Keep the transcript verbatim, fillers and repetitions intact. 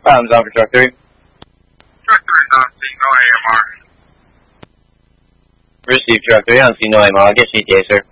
Bottoms on for truck three. Truck three is on scene, no A M R. Receive truck three on scene, no A M R. I'll get C T A, sir.